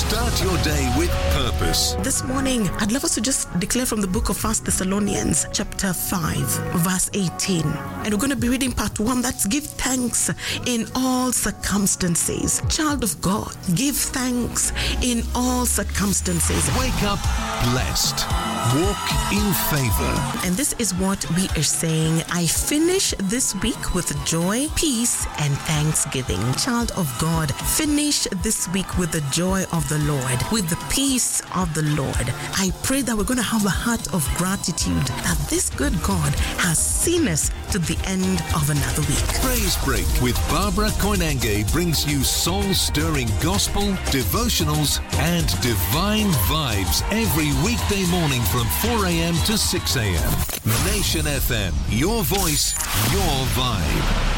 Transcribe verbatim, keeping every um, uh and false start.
Start your day with purpose. This morning, I'd love us to just declare from the book of First Thessalonians, chapter five, verse eighteen. And we're going to be reading part one. That's give thanks in all circumstances. Child of God, give thanks in all circumstances. Wake up blessed. Walk in favor. And this is what we are saying. I finish this week with joy, peace, and thanksgiving. Child of God, finish this week with the joy of the Lord, with the peace of the Lord. I pray that we're going to have a heart of gratitude that this good God has seen us to the end of another week. Praise Break with Barbara Koinange brings you soul-stirring gospel, devotionals, and divine vibes every weekday morning from four a.m. to six a.m. Nation F M, your voice, your vibe.